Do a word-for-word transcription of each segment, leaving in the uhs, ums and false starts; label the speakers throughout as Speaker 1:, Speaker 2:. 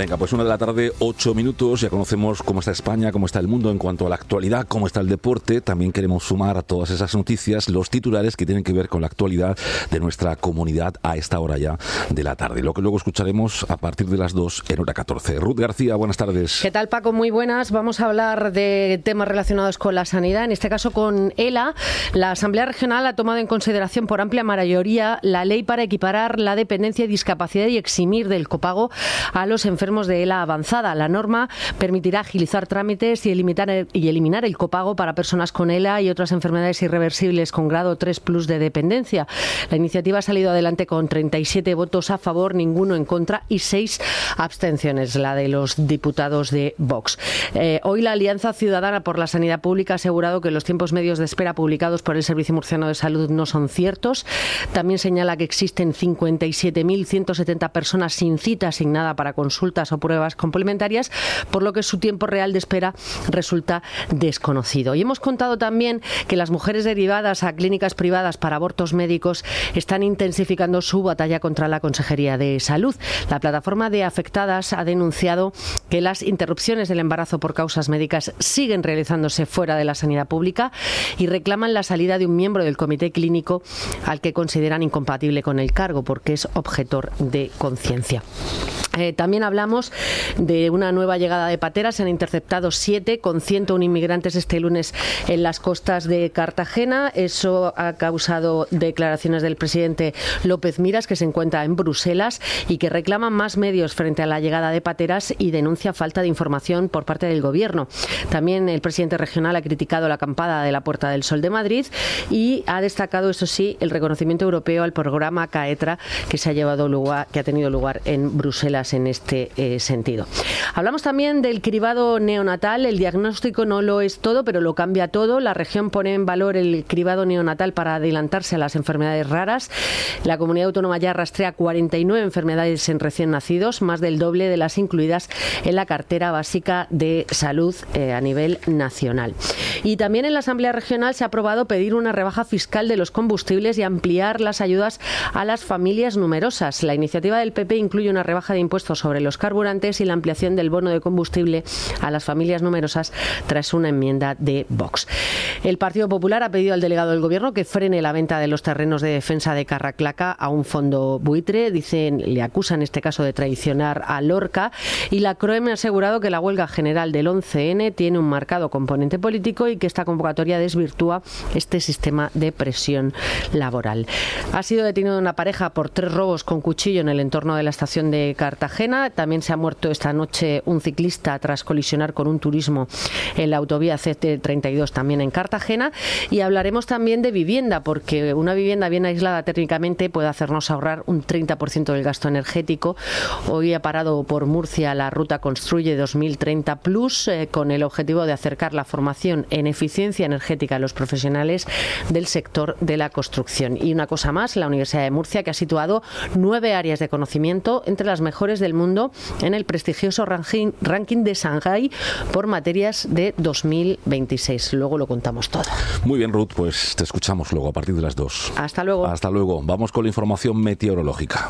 Speaker 1: Venga, pues una de la tarde, ocho minutos. Ya conocemos cómo está España, cómo está el mundo en cuanto a la actualidad, cómo está el deporte. También queremos sumar a todas esas noticias los titulares que tienen que ver con la actualidad de nuestra comunidad a esta hora ya de la tarde. Lo que luego escucharemos a partir de las dos en hora catorce. Ruth García, buenas tardes.
Speaker 2: ¿Qué tal, Paco? Muy buenas. Vamos a hablar de temas relacionados con la sanidad, en este caso con ELA. La Asamblea Regional ha tomado en consideración por amplia mayoría la ley para equiparar la dependencia y discapacidad y eximir del copago a los enfermos de ELA avanzada. La norma permitirá agilizar trámites y eliminar, el, y eliminar el copago para personas con ELA y otras enfermedades irreversibles con grado tres plus de dependencia. La iniciativa ha salido adelante con treinta y siete votos a favor, ninguno en contra y seis abstenciones, la de los diputados de Vox. Eh, hoy la Alianza Ciudadana por la Sanidad Pública ha asegurado que los tiempos medios de espera publicados por el Servicio Murciano de Salud no son ciertos. También señala que existen cincuenta y siete mil ciento setenta personas sin cita asignada para consultas o pruebas complementarias, por lo que su tiempo real de espera resulta desconocido. Y hemos contado también que las mujeres derivadas a clínicas privadas para abortos médicos están intensificando su batalla contra la Consejería de Salud. La plataforma de afectadas ha denunciado que las interrupciones del embarazo por causas médicas siguen realizándose fuera de la sanidad pública y reclaman la salida de un miembro del comité clínico al que consideran incompatible con el cargo porque es objetor de conciencia. Eh, también hablamos de una nueva llegada de pateras. Se han interceptado siete con ciento uno inmigrantes este lunes en las costas de Cartagena. Eso ha causado declaraciones del presidente López Miras, que se encuentra en Bruselas y que reclama más medios frente a la llegada de pateras y denuncia falta de información por parte del Gobierno. También el presidente regional ha criticado la acampada de la Puerta del Sol de Madrid y ha destacado, eso sí, el reconocimiento europeo al programa CAETRA que se ha llevado lugar, que ha tenido lugar en Bruselas en este eh, sentido. Hablamos también del cribado neonatal. El diagnóstico no lo es todo, pero lo cambia todo. La región pone en valor el cribado neonatal para adelantarse a las enfermedades raras. La comunidad autónoma ya rastrea cuarenta y nueve enfermedades en recién nacidos, más del doble de las incluidas en la cartera básica de salud eh, a nivel nacional. Y también en la Asamblea Regional se ha aprobado pedir una rebaja fiscal de los combustibles y ampliar las ayudas a las familias numerosas. La iniciativa del P P incluye una rebaja de impuestos sobre los carburantes y la ampliación del bono de combustible a las familias numerosas tras una enmienda de Vox. El Partido Popular ha pedido al delegado del Gobierno que frene la venta de los terrenos de defensa de Carraclaca a un fondo buitre. Dicen, le acusan en este caso de traicionar a Lorca, y la CROEM ha asegurado que la huelga general del once ene tiene un marcado componente político y que esta convocatoria desvirtúa este sistema de presión laboral. Ha sido detenida una pareja por tres robos con cuchillo en el entorno de la estación de Cartagena. También se ha muerto esta noche un ciclista tras colisionar con un turismo en la autovía C T treinta y dos también en Cartagena. Y hablaremos también de vivienda, porque una vivienda bien aislada térmicamente puede hacernos ahorrar un treinta por ciento del gasto energético. Hoy ha parado por Murcia la ruta Construye dos mil treinta Plus eh, con el objetivo de acercar la formación en eficiencia energética a los profesionales del sector de la construcción. Y una cosa más, la Universidad de Murcia, que ha situado nueve áreas de conocimiento entre las mejores del mundo en el prestigioso ranking, ranking de Shanghái por materias de dos mil veintiséis. Luego lo contamos todo.
Speaker 1: Muy bien, Ruth, pues te escuchamos luego a partir de las dos.
Speaker 2: Hasta luego.
Speaker 1: Hasta luego. Vamos con la información meteorológica.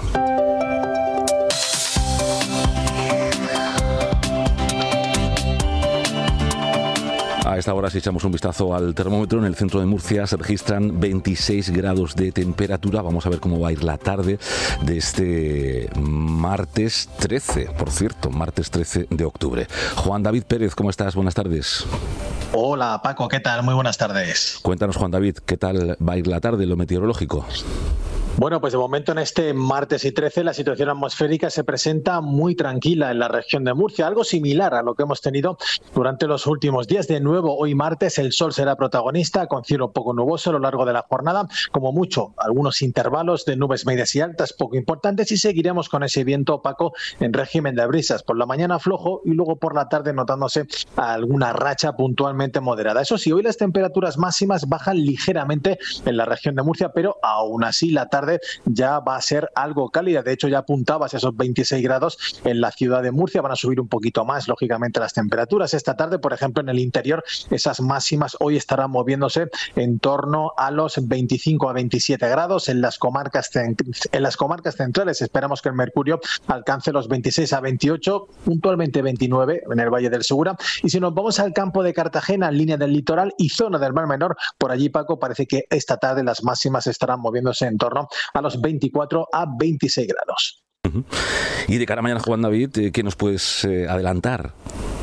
Speaker 1: A esta hora, si echamos un vistazo al termómetro, en el centro de Murcia se registran veintiséis grados de temperatura. Vamos a ver cómo va a ir la tarde de este martes trece, por cierto, martes trece de octubre. Juan David Pérez, ¿cómo estás? Buenas tardes.
Speaker 3: Hola, Paco, ¿qué tal? Muy buenas tardes.
Speaker 1: Cuéntanos, Juan David, ¿qué tal va a ir la tarde, lo meteorológico?
Speaker 3: Bueno, pues de momento en este martes y trece la situación atmosférica se presenta muy tranquila en la región de Murcia, algo similar a lo que hemos tenido durante los últimos días. De nuevo, hoy martes el sol será protagonista, con cielo poco nuboso a lo largo de la jornada, como mucho, algunos intervalos de nubes medias y altas poco importantes, y seguiremos con ese viento opaco en régimen de brisas. Por la mañana flojo y luego por la tarde notándose alguna racha puntualmente moderada. Eso sí, hoy las temperaturas máximas bajan ligeramente en la región de Murcia, pero aún así la tarde tarde ya va a ser algo cálida. De hecho, ya apuntabas esos veintiséis grados en la ciudad de Murcia. Van a subir un poquito más, lógicamente, las temperaturas. Esta tarde, por ejemplo, en el interior, esas máximas hoy estarán moviéndose en torno a los veinticinco a veintisiete grados. En las comarcas, en las comarcas centrales esperamos que el mercurio alcance los veintiséis a veintiocho, puntualmente veintinueve en el Valle del Segura. Y si nos vamos al campo de Cartagena, en línea del litoral y zona del Mar Menor, por allí, Paco, parece que esta tarde las máximas estarán moviéndose en torno a los veinticuatro a veintiséis grados.
Speaker 1: Uh-huh. Y de cara a mañana, Juan David, ¿qué nos puedes eh, adelantar?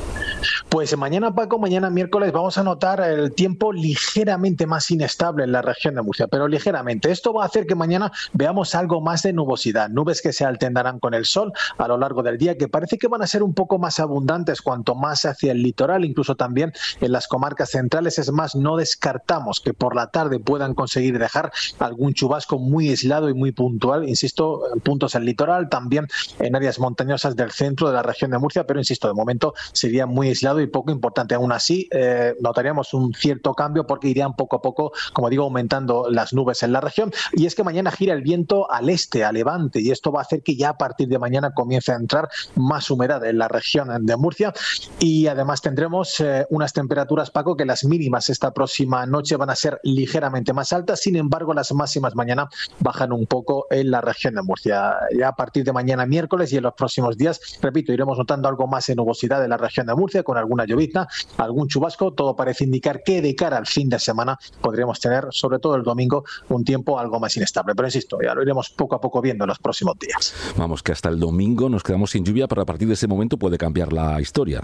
Speaker 3: Pues mañana, Paco, mañana miércoles vamos a notar el tiempo ligeramente más inestable en la región de Murcia, pero ligeramente. Esto va a hacer que mañana veamos algo más de nubosidad, nubes que se alternarán con el sol a lo largo del día, que parece que van a ser un poco más abundantes cuanto más hacia el litoral, incluso también en las comarcas centrales. Es más, no descartamos que por la tarde puedan conseguir dejar algún chubasco muy aislado y muy puntual, insisto, en puntos del litoral, también en áreas montañosas del centro de la región de Murcia, pero insisto, de momento sería muy aislado y poco importante. Aún así, eh, notaríamos un cierto cambio porque irían poco a poco, como digo, aumentando las nubes en la región. Y es que mañana gira el viento al este, a levante, y esto va a hacer que ya a partir de mañana comience a entrar más humedad en la región de Murcia. Y además tendremos eh, unas temperaturas, Paco, que las mínimas esta próxima noche van a ser ligeramente más altas. Sin embargo, las máximas mañana bajan un poco en la región de Murcia. Ya a partir de mañana miércoles y en los próximos días, repito, iremos notando algo más de nubosidad en la región de Murcia, con alguna llovizna, algún chubasco. Todo parece indicar que de cara al fin de semana podríamos tener, sobre todo el domingo, un tiempo algo más inestable. Pero insisto, ya lo iremos poco a poco viendo en los próximos días.
Speaker 1: Vamos, que hasta el domingo nos quedamos sin lluvia, pero a partir de ese momento puede cambiar la historia.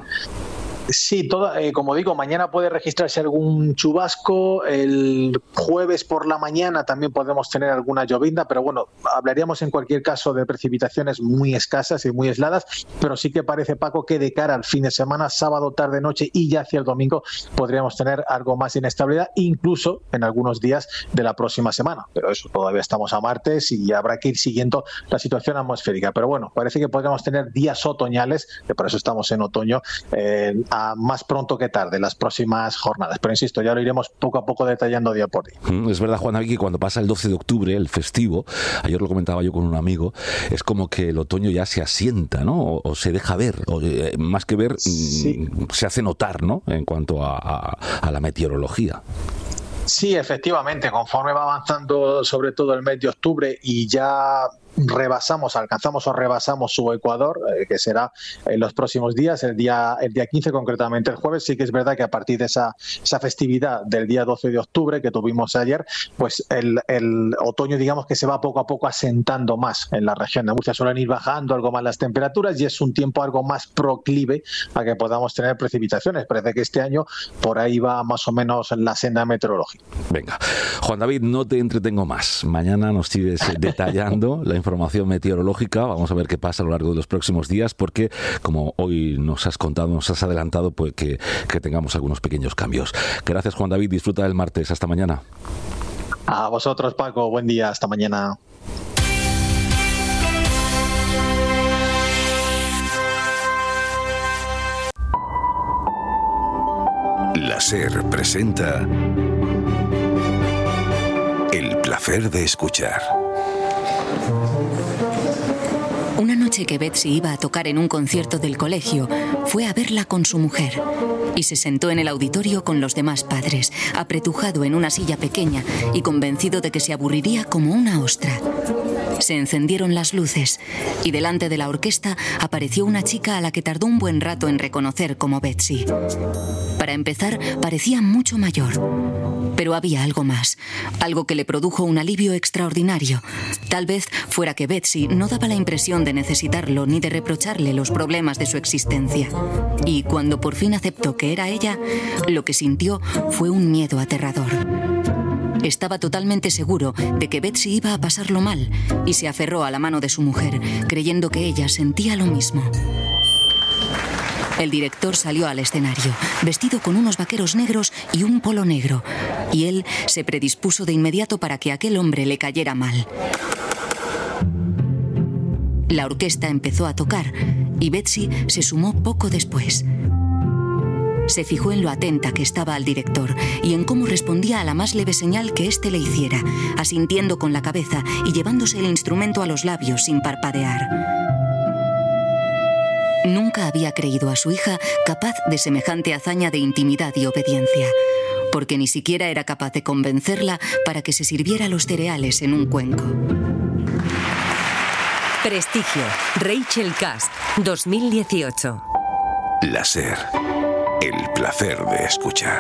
Speaker 3: Sí, todo, eh, como digo, mañana puede registrarse algún chubasco, el jueves por la mañana también podemos tener alguna llovizna, pero bueno, hablaríamos en cualquier caso de precipitaciones muy escasas y muy aisladas, pero sí que parece, Paco, que de cara al fin de semana, sábado, tarde, noche y ya hacia el domingo podríamos tener algo más de inestabilidad, incluso en algunos días de la próxima semana, pero eso, todavía estamos a martes y habrá que ir siguiendo la situación atmosférica, pero bueno, parece que podríamos tener días otoñales, que por eso estamos en otoño, eh, a más pronto que tarde, las próximas jornadas. Pero insisto, ya lo iremos poco a poco detallando día por día.
Speaker 1: Es verdad, Juan David, que cuando pasa el doce de octubre, el festivo, ayer lo comentaba yo con un amigo, es como que el otoño ya se asienta, ¿no? O, o se deja ver, o, eh, más que ver, sí, se hace notar, ¿no? En cuanto a, a, a la meteorología.
Speaker 3: Sí, efectivamente, conforme va avanzando sobre todo el mes de octubre y ya rebasamos, alcanzamos o rebasamos su ecuador, eh, que será en los próximos días, el día el día quince, concretamente el jueves. Sí que es verdad que a partir de esa, esa festividad del día doce de octubre que tuvimos ayer, pues el, el otoño, digamos que se va poco a poco asentando más en la región de Murcia. Suelen ir bajando algo más las temperaturas y es un tiempo algo más proclive a que podamos tener precipitaciones. Parece que este año por ahí va más o menos la senda meteorológica.
Speaker 1: Venga, Juan David, no te entretengo más. Mañana nos sigues detallando la información meteorológica. Vamos a ver qué pasa a lo largo de los próximos días, porque como hoy nos has contado, nos has adelantado, pues que, que tengamos algunos pequeños cambios. Gracias, Juan David. Disfruta del martes. Hasta mañana.
Speaker 3: A vosotros, Paco. Buen día. Hasta mañana.
Speaker 4: La SER presenta El placer de escuchar.
Speaker 5: Una noche que Betsy iba a tocar en un concierto del colegio, fue a verla con su mujer y se sentó en el auditorio con los demás padres, apretujado en una silla pequeña y convencido de que se aburriría como una ostra. Se encendieron las luces y delante de la orquesta apareció una chica a la que tardó un buen rato en reconocer como Betsy. Para empezar, parecía mucho mayor. Pero había algo más, algo que le produjo un alivio extraordinario. Tal vez fuera que Betsy no daba la impresión de necesitarlo ni de reprocharle los problemas de su existencia. Y cuando por fin aceptó que era ella, lo que sintió fue un miedo aterrador. Estaba totalmente seguro de que Betsy iba a pasarlo mal y se aferró a la mano de su mujer, creyendo que ella sentía lo mismo. El director salió al escenario, vestido con unos vaqueros negros y un polo negro, y él se predispuso de inmediato para que aquel hombre le cayera mal. La orquesta empezó a tocar y Betsy se sumó poco después. Se fijó en lo atenta que estaba al director y en cómo respondía a la más leve señal que éste le hiciera, asintiendo con la cabeza y llevándose el instrumento a los labios sin parpadear. Nunca había creído a su hija capaz de semejante hazaña de intimidad y obediencia, porque ni siquiera era capaz de convencerla para que se sirviera los cereales en un cuenco.
Speaker 6: Prestigio, Rachel Cast, dos mil dieciocho.
Speaker 4: La SER, el placer de escuchar.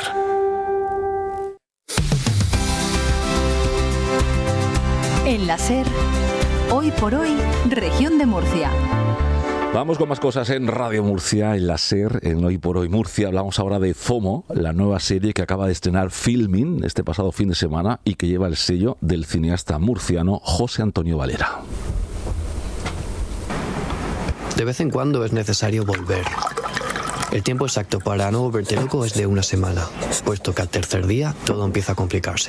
Speaker 7: En la SER, hoy por hoy, Región de Murcia.
Speaker 1: Vamos con más cosas en Radio Murcia, en la SER, en Hoy por Hoy Murcia. Hablamos ahora de FOMO, la nueva serie que acaba de estrenar Filmin este pasado fin de semana y que lleva el sello del cineasta murciano José Antonio Valera.
Speaker 8: De vez en cuando es necesario volver. El tiempo exacto para no volverte loco es de una semana, puesto que al tercer día todo empieza a complicarse.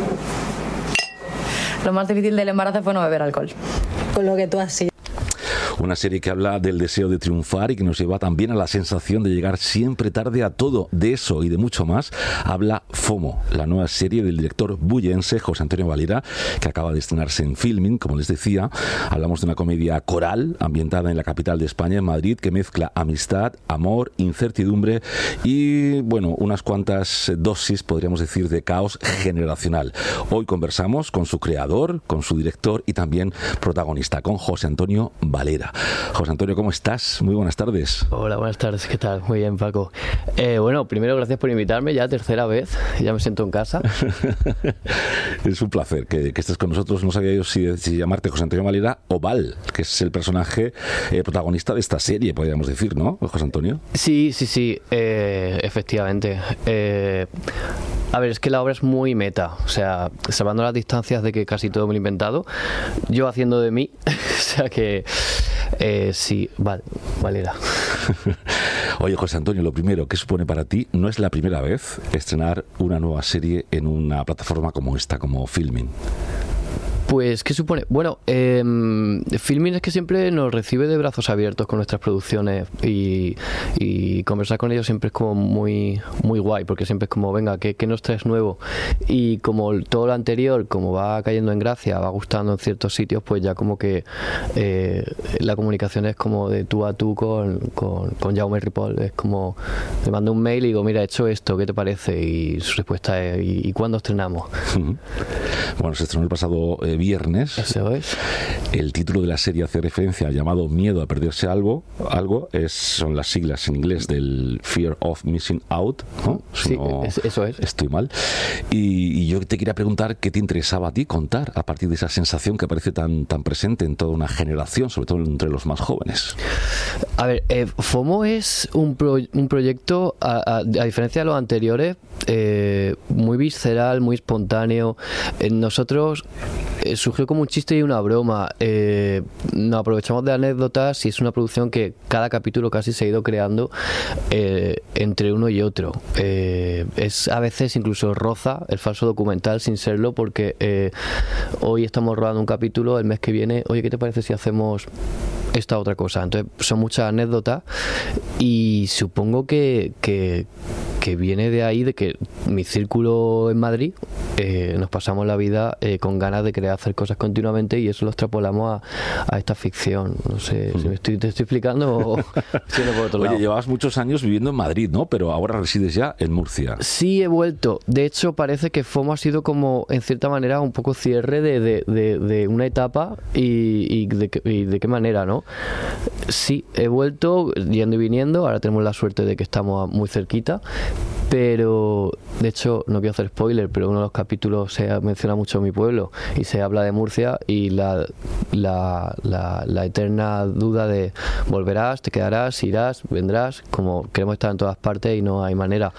Speaker 9: Lo más difícil del embarazo fue no beber alcohol.
Speaker 10: Con lo que tú has sido.
Speaker 1: Una serie que habla del deseo de triunfar y que nos lleva también a la sensación de llegar siempre tarde a todo. De eso y de mucho más habla FOMO, la nueva serie del director bullense José Antonio Valera, que acaba de estrenarse en Filmin, como les decía. Hablamos de una comedia coral ambientada en la capital de España, en Madrid, que mezcla amistad, amor, incertidumbre y, bueno, unas cuantas dosis, podríamos decir, de caos generacional. Hoy conversamos con su creador, con su director y también protagonista, con José Antonio Valera. José Antonio, ¿cómo estás? Muy buenas tardes.
Speaker 11: Hola, buenas tardes, ¿qué tal? Muy bien, Paco. Eh, bueno, primero gracias por invitarme, ya tercera vez, ya me siento en casa.
Speaker 1: Es un placer que, que estés con nosotros. No sabía yo si, si llamarte José Antonio Valera o Val, que es el personaje eh, protagonista de esta serie, podríamos decir, ¿no, José Antonio?
Speaker 11: Sí, sí, sí, eh, efectivamente. Eh, a ver, es que la obra es muy meta, o sea, salvando las distancias de que casi todo me lo he inventado, yo haciendo de mí, o sea que... Eh, sí, vale, Valera.
Speaker 1: Oye, José Antonio, lo primero, ¿qué supone para ti? No es la primera vez estrenar una nueva serie en una plataforma como esta, como Filmin.
Speaker 11: Pues, ¿qué supone? Bueno, eh, Filmin es que siempre nos recibe de brazos abiertos con nuestras producciones y, y conversar con ellos siempre es como muy muy guay, porque siempre es como, venga, ¿qué, qué nos traes nuevo? Y como todo lo anterior, como va cayendo en gracia, va gustando en ciertos sitios, pues ya como que eh, la comunicación es como de tú a tú con, con, con Jaume Ripoll. Es como, le mando un mail y digo, mira, he hecho esto, ¿qué te parece? Y su respuesta es, ¿y, y cuándo estrenamos?
Speaker 1: Bueno, se estrenó el pasado... Eh, viernes.
Speaker 11: Eso es.
Speaker 1: El título de la serie hace referencia al llamado miedo a perderse algo. Algo es, son las siglas en inglés del Fear of Missing Out, ¿no?
Speaker 11: Sí, no, es, eso es.
Speaker 1: Estoy mal. Y, y yo te quería preguntar qué te interesaba a ti contar a partir de esa sensación que aparece tan, tan presente en toda una generación, sobre todo entre los más jóvenes.
Speaker 11: A ver, eh, FOMO es un, pro, un proyecto, a, a, a diferencia de los anteriores, eh, muy visceral, muy espontáneo. Eh, nosotros eh, surgió como un chiste y una broma. Eh, nos aprovechamos de anécdotas y es una producción que cada capítulo casi se ha ido creando eh, entre uno y otro. Eh, es a veces incluso roza el falso documental sin serlo, porque eh, hoy estamos rodando un capítulo, el mes que viene, oye, ¿qué te parece si hacemos esta otra cosa? Entonces son muchas anécdotas y supongo que, que, que viene de ahí, de que mi círculo en Madrid eh, nos pasamos la vida eh, con ganas de querer hacer cosas continuamente, y eso lo extrapolamos a, a esta ficción. No sé mm. si me estoy, te estoy explicando o siendo por otro lado.
Speaker 1: Oye, llevabas muchos años viviendo en Madrid, ¿no? Pero ahora resides ya en Murcia.
Speaker 11: Sí, he vuelto. De hecho, parece que FOMO ha sido como, en cierta manera, un poco cierre de, de, de, de una etapa y, y, de, y de qué manera, ¿no? Sí, he vuelto yendo y viniendo. Ahora tenemos la suerte de que estamos muy cerquita, pero de hecho no quiero hacer spoiler, pero uno de los capítulos se menciona mucho mi pueblo y se habla de Murcia y la, la, la, la eterna duda de volverás, te quedarás, irás, vendrás, como queremos estar en todas partes y no hay manera.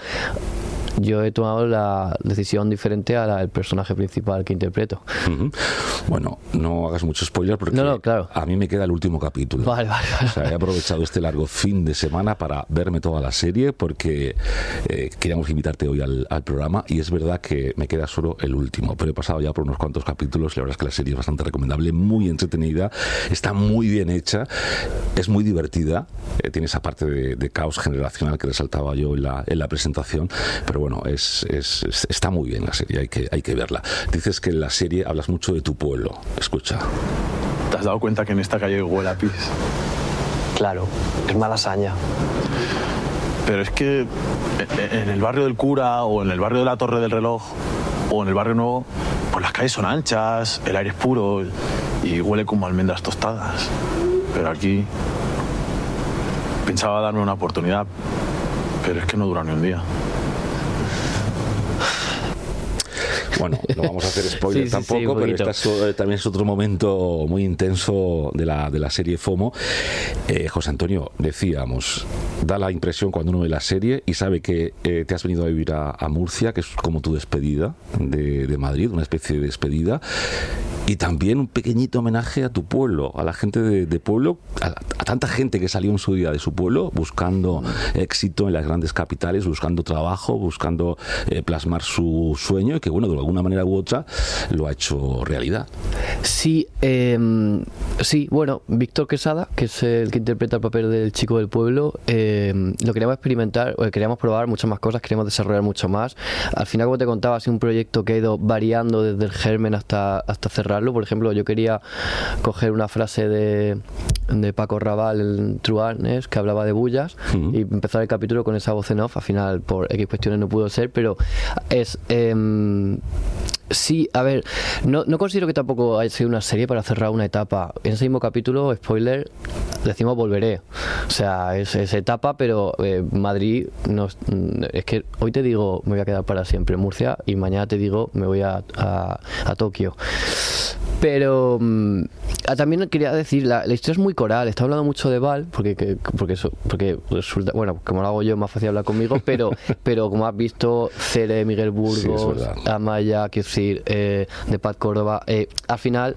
Speaker 11: Yo he tomado la decisión diferente a la del personaje principal que interpreto.
Speaker 1: Uh-huh. Bueno, no hagas mucho spoiler porque
Speaker 11: no, no, claro.
Speaker 1: A mí me queda el último capítulo.
Speaker 11: Vale, vale, vale.
Speaker 1: O sea, he aprovechado este largo fin de semana para verme toda la serie porque eh, queríamos invitarte hoy al, al programa, y es verdad que me queda solo el último, pero he pasado ya por unos cuantos capítulos. La verdad es que la serie es bastante recomendable, muy entretenida, está muy bien hecha, es muy divertida eh, tiene esa parte de, de caos generacional que resaltaba yo en la, en la presentación, pero bueno, es, es, es, está muy bien la serie, hay que, hay que verla. Dices que en la serie hablas mucho de tu pueblo, escucha.
Speaker 12: ¿Te has dado cuenta que en esta calle huele a pis?
Speaker 8: Claro, es Malasaña.
Speaker 12: Pero es que en el barrio del Cura o en el barrio de la Torre del Reloj o en el barrio Nuevo, pues las calles son anchas, el aire es puro y huele como almendras tostadas. Pero aquí pensaba darme una oportunidad, pero es que no dura ni un día.
Speaker 1: Bueno, no vamos a hacer spoiler sí, tampoco, sí, sí, pero este es, también es otro momento muy intenso de la, de la serie FOMO. Eh, José Antonio, decíamos, da la impresión cuando uno ve la serie y sabe que eh, te has venido a vivir a, a Murcia, que es como tu despedida de, de Madrid, una especie de despedida, y también un pequeñito homenaje a tu pueblo, a la gente de, de pueblo, a, a tanta gente que salió en su día de su pueblo buscando éxito en las grandes capitales, buscando trabajo, buscando eh, plasmar su sueño y que, bueno, de alguna manera u otra lo ha hecho realidad.
Speaker 11: Sí, eh, sí, bueno, Víctor Quesada, que es el que interpreta el papel del chico del pueblo, eh, lo queríamos experimentar, o queríamos probar muchas más cosas, queríamos desarrollar mucho más. Al final, como te contaba, ha sido un proyecto que ha ido variando desde el germen hasta, hasta cerrarlo. Por ejemplo, yo quería coger una frase de, de Paco Raval en Truanes, que hablaba de bullas, uh-huh. y empezar el capítulo con esa voz en off. Al final, por X cuestiones no pudo ser, pero es... Eh, Sí, a ver, no, no considero que tampoco haya sido una serie para cerrar una etapa. En ese mismo capítulo, spoiler, decimos volveré. O sea, es, es etapa, pero eh, Madrid, no, es que hoy te digo me voy a quedar para siempre en Murcia y mañana te digo me voy a, a, a Tokio. Pero mmm, también quería decir, la, la historia es muy coral. Está hablando mucho de Val, porque que, porque eso, porque resulta, bueno, como lo hago yo, es más fácil hablar conmigo, pero pero como has visto, Cere, Miguel Burgos, sí, Amaya, quiero decir, eh, de Pat Córdoba, eh, al final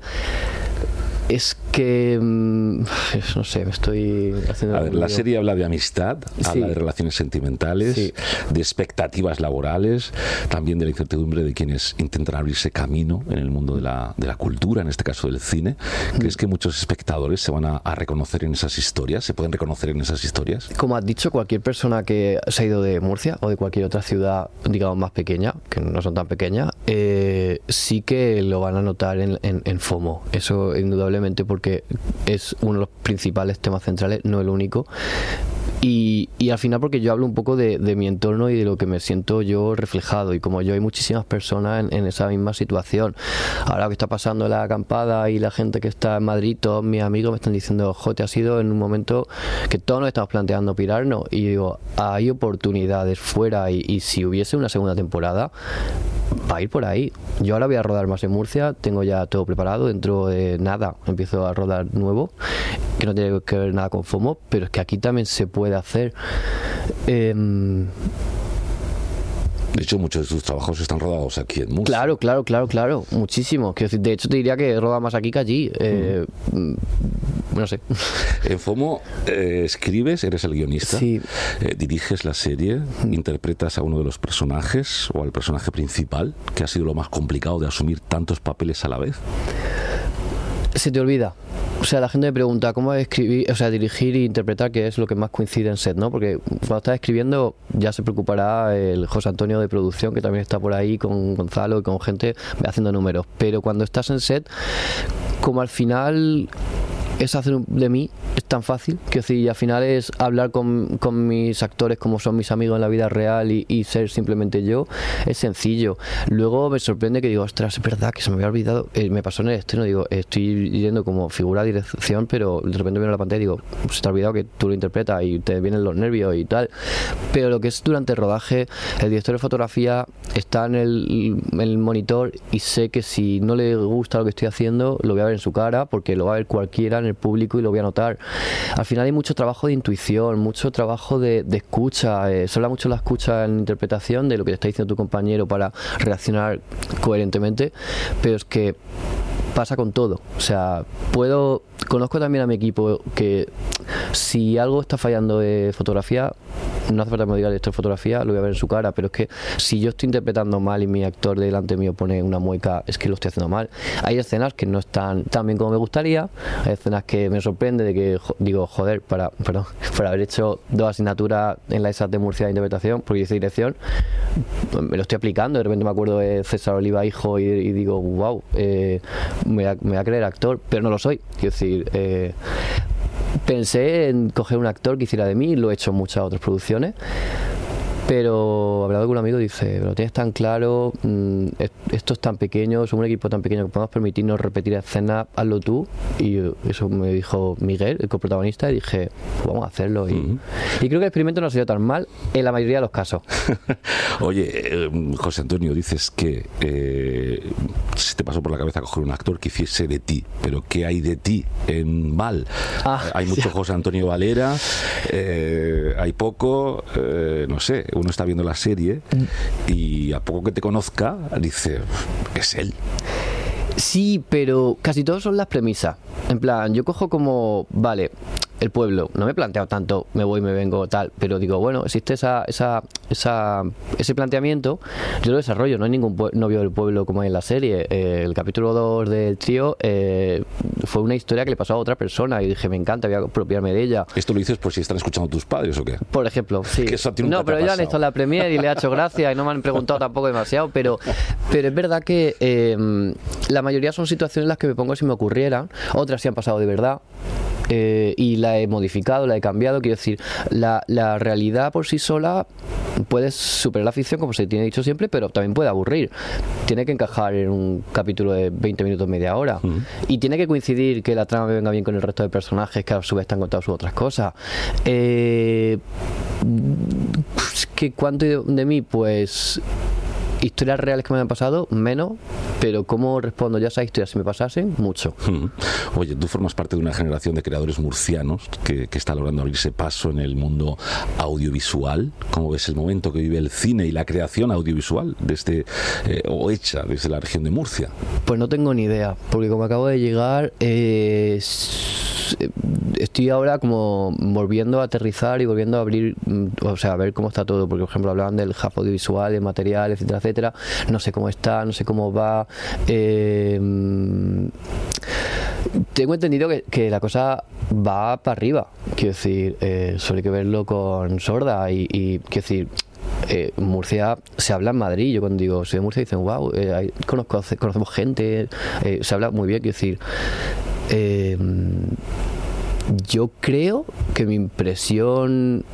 Speaker 11: es que no sé, me estoy haciendo...
Speaker 1: A ver, la serie habla de amistad, sí. habla de relaciones sentimentales, sí. de expectativas laborales, también de la incertidumbre de quienes intentan abrirse camino en el mundo de la, de la cultura, en este caso del cine. ¿Crees que muchos espectadores se van a, a reconocer en esas historias? ¿Se pueden reconocer en esas historias?
Speaker 11: Como has dicho, cualquier persona que se ha ido de Murcia o de cualquier otra ciudad, digamos, más pequeña, que no son tan pequeñas, eh, sí que lo van a notar en, en, en FOMO. Eso indudablemente, porque que es uno de los principales temas centrales, no el único. Y, y al final porque yo hablo un poco de, de mi entorno y de lo que me siento yo reflejado, y como yo hay muchísimas personas en, en esa misma situación. Ahora que está pasando la acampada y la gente que está en Madrid, todos mis amigos me están diciendo, jo, te has ido en un momento que todos nos estamos planteando pirarnos, y digo, hay oportunidades fuera, y, y si hubiese una segunda temporada va a ir por ahí. Yo ahora voy a rodar más en Murcia, tengo ya todo preparado, dentro de nada empiezo a rodar nuevo, que no tiene que ver nada con FOMO, pero es que aquí también se puede hacer. Eh,
Speaker 1: De hecho, muchos de tus trabajos están rodados aquí en Murcia.
Speaker 11: Claro, claro, claro, claro, muchísimo. De hecho, te diría que roda más aquí que allí. Eh, mm. No sé.
Speaker 1: En FOMO eh, escribes, eres el guionista,
Speaker 11: sí.
Speaker 1: eh, diriges la serie, mm. interpretas a uno de los personajes o al personaje principal, que ha sido lo más complicado de asumir tantos papeles a la vez.
Speaker 11: Se te olvida. O sea, la gente me pregunta cómo escribir, o sea, dirigir e interpretar, que es lo que más coincide en set, ¿no? Porque cuando estás escribiendo ya se preocupará el José Antonio de producción, que también está por ahí con Gonzalo y con gente haciendo números. Pero cuando estás en set, como al final es hacer de mí, es tan fácil, que decir, al final es hablar con, con mis actores como son mis amigos en la vida real y, y ser simplemente yo, es sencillo. Luego me sorprende que digo, ostras, es verdad que se me había olvidado, eh, me pasó en el estreno, digo, estoy yendo como figura de dirección, pero de repente viene a la pantalla y digo, se te ha olvidado que tú lo interpretas y te vienen los nervios y tal. Pero lo que es durante el rodaje, el director de fotografía está en el, en el monitor y sé que si no le gusta lo que estoy haciendo, lo voy a ver en su cara, porque lo va a ver cualquiera en el público y lo voy a notar. Al final hay mucho trabajo de intuición, mucho trabajo de, de escucha, eh, se habla mucho de la escucha en interpretación, de lo que te está diciendo tu compañero para reaccionar coherentemente, pero es que pasa con todo. O sea, puedo... Conozco también a mi equipo que si algo está fallando de fotografía, no hace falta que me diga esto de fotografía, lo voy a ver en su cara, pero es que si yo estoy interpretando mal y mi actor delante mío pone una mueca, es que lo estoy haciendo mal. Hay escenas que no están tan bien como me gustaría, hay escenas que me sorprende de que jo, digo, joder, para, perdón, para haber hecho dos asignaturas en la ESAT de Murcia de interpretación, porque hice dirección, me lo estoy aplicando, de repente me acuerdo de César Oliva hijo y, y digo, wow, eh, me, voy a, me voy a creer actor, pero no lo soy, quiero decir, eh, pensé en coger un actor que hiciera de mí, lo he hecho en muchas otras producciones, pero hablando con un amigo dice, lo tienes tan claro, mmm, esto es tan pequeño, somos un equipo tan pequeño que podemos permitirnos repetir escenas, hazlo tú. Y eso me dijo Miguel, el coprotagonista, y dije, pues vamos a hacerlo. Y, uh-huh. y creo que el experimento no ha sido tan mal en la mayoría de los casos.
Speaker 1: Oye, eh, José Antonio, dices que eh, se te pasó por la cabeza coger un actor que hiciese de ti, pero ¿qué hay de ti en mal? Ah, hay mucho José Antonio Valera, eh, hay poco, eh, no sé, uno está viendo la serie y a poco que te conozca dice, es él.
Speaker 11: Sí, pero casi todos son las premisas. En plan, yo cojo como, vale, el pueblo, no me he planteado tanto, me voy, me vengo, tal, pero digo, bueno, existe esa, esa, esa ese planteamiento, yo lo desarrollo, no hay ningún pue- novio del pueblo como hay en la serie. Eh, el capítulo dos del trío eh, fue una historia que le pasó a otra persona y dije, me encanta, voy a apropiarme de ella.
Speaker 1: ¿Esto lo dices por si están escuchando tus padres o qué?
Speaker 11: Por ejemplo, sí.
Speaker 1: Que eso a ti nunca
Speaker 11: no, pero
Speaker 1: te ha
Speaker 11: ya han
Speaker 1: pasado.
Speaker 11: hecho la premiere y le ha hecho gracia y no me han preguntado tampoco demasiado, pero, pero es verdad que eh, la mayoría son situaciones en las que me pongo si me ocurrieran, otras sí han pasado de verdad. Eh, y la he modificado, la he cambiado. Quiero decir, la, la realidad por sí sola puede superar la ficción, como se tiene dicho siempre, pero también puede aburrir. Tiene que encajar en un capítulo de veinte minutos, media hora. Uh-huh. Y tiene que coincidir que la trama me venga bien con el resto de personajes que a su vez están contados sus otras cosas. Eh, ¿qué, ¿Cuánto de, de mí? Pues... historias reales que me han pasado, menos, pero cómo respondo yo a esas historias si me pasasen, mucho.
Speaker 1: Hmm. Oye, tú formas parte de una generación de creadores murcianos que, que está logrando abrirse paso en el mundo audiovisual. ¿Cómo ves el momento que vive el cine y la creación audiovisual desde, eh, o hecha desde la región de Murcia?
Speaker 11: Pues no tengo ni idea, porque como acabo de llegar, eh, estoy ahora como volviendo a aterrizar y volviendo a abrir, o sea, a ver cómo está todo, porque por ejemplo hablaban del hub audiovisual, de material, etcétera, etcétera. No sé cómo está, no sé cómo va. Eh, tengo entendido que, que la cosa va para arriba. Quiero decir, eh, solo hay que verlo con sorda y, y quiero decir, eh, Murcia se habla en Madrid. Yo cuando digo soy de Murcia dicen wow, eh, hay, conozco, conocemos gente, eh, se habla muy bien. Quiero decir, eh, yo creo que mi impresión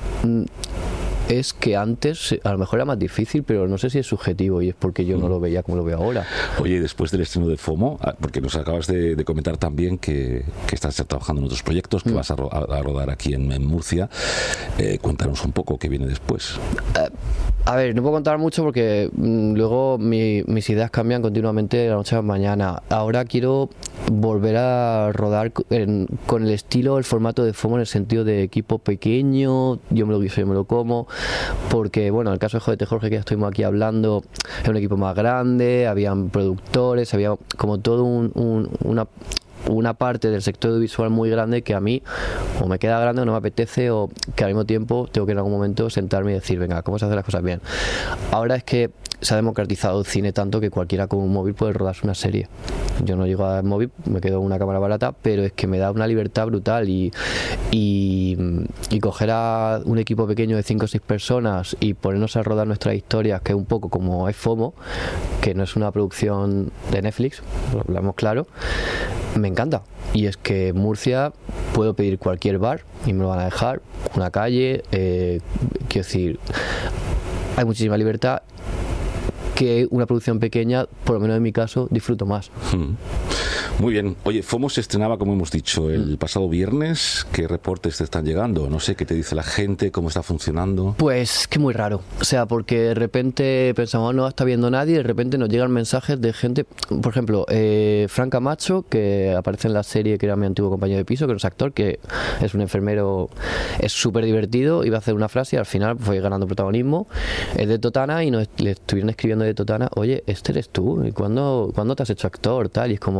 Speaker 11: es que antes a lo mejor era más difícil, pero no sé si es subjetivo y es porque yo no lo veía como lo veo ahora.
Speaker 1: Oye, después del estreno de FOMO, porque nos acabas de, de comentar también que, que estás trabajando en otros proyectos, que mm. vas a, ro- a rodar aquí en, en Murcia, eh, cuéntanos un poco qué viene después.
Speaker 11: Uh, a ver, no puedo contar mucho porque mmm, luego mi, mis ideas cambian continuamente de la noche a la mañana. Ahora quiero volver a rodar en, con el estilo, el formato de FOMO en el sentido de equipo pequeño, yo me lo guiso, yo me lo como, porque bueno, en el caso de Jodete Jorge, que ya estuvimos aquí hablando, es un equipo más grande, habían productores, había como todo un, un, una una parte del sector audiovisual muy grande que a mí o me queda grande o no me apetece, o que al mismo tiempo tengo que en algún momento sentarme y decir, venga, ¿cómo se hacen las cosas bien? Ahora es que se ha democratizado el cine tanto que cualquiera con un móvil puede rodarse una serie. Yo no llego al móvil, me quedo con una cámara barata, pero es que me da una libertad brutal y, y, y coger a un equipo pequeño de cinco o seis personas y ponernos a rodar nuestras historias, que es un poco como es FOMO, que no es una producción de Netflix, lo hablamos claro, me encanta. Y es que Murcia puedo pedir cualquier bar y me lo van a dejar, una calle, eh, quiero decir, hay muchísima libertad que una producción pequeña, por lo menos en mi caso, disfruto más.
Speaker 1: Hmm. Muy bien. Oye, FOMO se estrenaba, como hemos dicho, el pasado viernes. ¿Qué reportes te están llegando? No sé, ¿qué te dice la gente? ¿Cómo está funcionando?
Speaker 11: Pues que muy raro. O sea, porque de repente pensamos, no está viendo nadie, y de repente nos llegan mensajes de gente, por ejemplo, eh, Fran Camacho, que aparece en la serie, que era mi antiguo compañero de piso, que no es actor, que es un enfermero, es súper divertido, iba a hacer una frase y al final fue ganando protagonismo. Es de Totana y nos le estuvieron escribiendo de Totana, oye, este eres tú, ¿y cuándo, cuándo te has hecho actor? Tal, y es como, de repente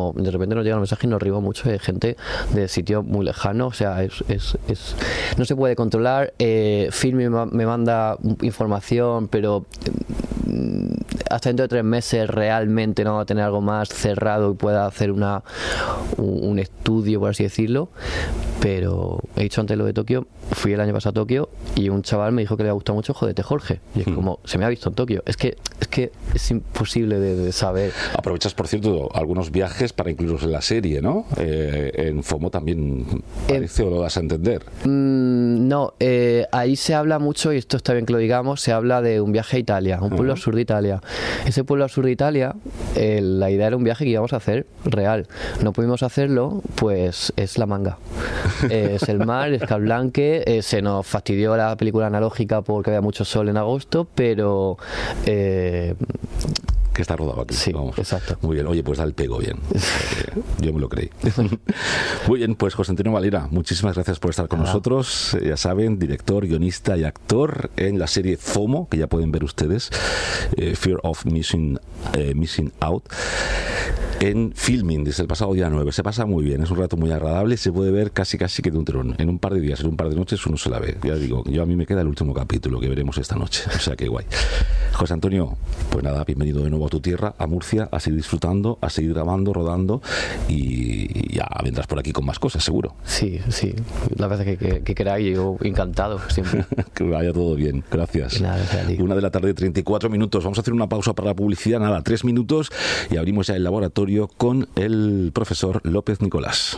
Speaker 11: repente nos llega el mensaje y nos arriba mucho de gente de sitios muy lejanos. O sea, es, es, es no se puede controlar. Eh, Filmin me manda información, pero hasta dentro de tres meses realmente no va a tener algo más cerrado y pueda hacer una un, un estudio, por así decirlo. Pero he dicho antes lo de Tokio, fui el año pasado a Tokio y un chaval me dijo que le ha gustado mucho Jodete Jorge, y es mm. como, se me ha visto en Tokio, es que es que es imposible de, de saber.
Speaker 1: Aprovechas, por cierto, algunos viajes para incluirlos en la serie, ¿no? Eh, en FOMO también parece, eh, o lo das a entender.
Speaker 11: Mmm, no, eh, ahí se habla mucho, y esto está bien que lo digamos, se habla de un viaje a Italia, un pueblo uh-huh. al sur de Italia. Ese pueblo al sur de Italia, eh, la idea era un viaje que íbamos a hacer real. No pudimos hacerlo, pues es la manga. Eh, es el mar, es Calblanque, eh, se nos fastidió la película analógica porque había mucho sol en agosto, pero eh,
Speaker 1: que está rodado aquí.
Speaker 11: Sí,
Speaker 1: vamos.
Speaker 11: Exacto.
Speaker 1: Muy bien, oye, pues da el pego bien. Eh, yo me lo creí. Muy bien, pues José Antonio Valera, muchísimas gracias por estar con ah. nosotros. Eh, ya saben, director, guionista y actor en la serie FOMO, que ya pueden ver ustedes, eh, Fear of Missing, eh, Missing Out, en Filmin desde el pasado día nueve. Se pasa muy bien, es un rato muy agradable, se puede ver casi casi que de un tirón. En un par de días, en un par de noches uno se la ve. Ya digo, yo a mí me queda el último capítulo que veremos esta noche, o sea que guay. José Antonio, pues nada, bienvenido de nuevo a tu tierra, a Murcia, a seguir disfrutando, a seguir grabando, rodando, y ya vendrás por aquí con más cosas, seguro.
Speaker 11: Sí, sí, la verdad que, que, que queráis, yo encantado siempre.
Speaker 1: Que vaya todo bien, gracias.
Speaker 11: Nada,
Speaker 1: una de la tarde, treinta y cuatro minutos. Vamos a hacer una pausa para la publicidad, nada, tres minutos, y abrimos ya el laboratorio con el profesor López Nicolás.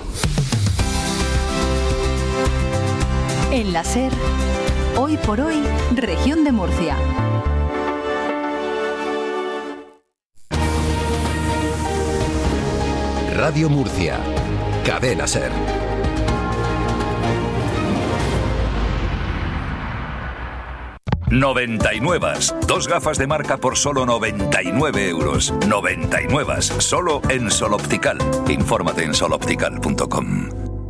Speaker 7: En la SER, hoy por hoy, región de Murcia.
Speaker 4: Radio Murcia, Cadena SER.
Speaker 13: noventa y nueve. Dos gafas de marca por solo noventa y nueve euros. noventa y nueve. Solo en Sol Optical. Infórmate en sol optical punto com.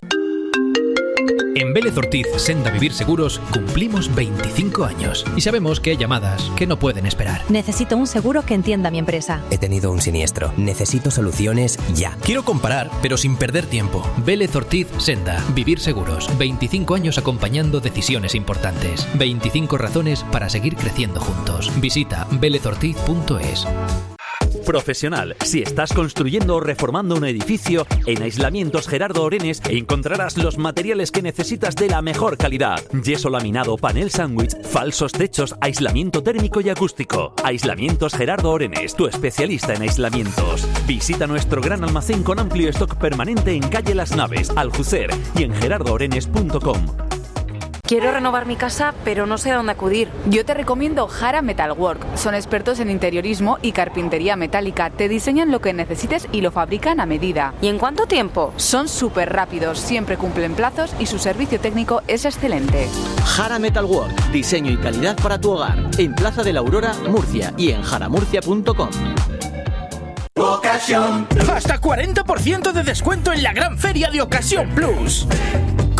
Speaker 14: En Vélez Ortiz Senda Vivir Seguros cumplimos veinticinco años y sabemos que hay llamadas que no pueden esperar.
Speaker 15: Necesito un seguro que entienda mi empresa.
Speaker 16: He tenido un siniestro. Necesito soluciones ya.
Speaker 14: Quiero comparar, pero sin perder tiempo. Vélez Ortiz Senda Vivir Seguros. veinticinco años acompañando decisiones importantes. veinticinco razones para seguir creciendo juntos. Visita vélez ortiz punto es.
Speaker 17: Profesional. Si estás construyendo o reformando un edificio, en Aislamientos Gerardo Orenes encontrarás los materiales que necesitas de la mejor calidad. Yeso laminado, panel sándwich, falsos techos, aislamiento térmico y acústico. Aislamientos Gerardo Orenes, tu especialista en aislamientos. Visita nuestro gran almacén con amplio stock permanente en calle Las Naves, Aljucer, y en gerardo orenes punto com.
Speaker 18: Quiero renovar mi casa, pero no sé a dónde acudir.
Speaker 19: Yo te recomiendo Jara Metalwork. Son expertos en interiorismo y carpintería metálica. Te diseñan lo que necesites y lo fabrican a medida.
Speaker 18: ¿Y en cuánto tiempo?
Speaker 19: Son súper rápidos, siempre cumplen plazos y su servicio técnico es excelente.
Speaker 17: Jara Metalwork. Diseño y calidad para tu hogar. En Plaza de la Aurora, Murcia, y en jara murcia punto com.
Speaker 20: Ocasión. Hasta cuarenta por ciento de descuento en la gran feria de Ocasión Plus.